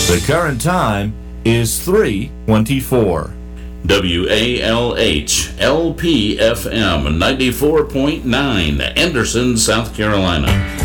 The current time is 3:24. WALH LPFM 94.9, Anderson, South Carolina.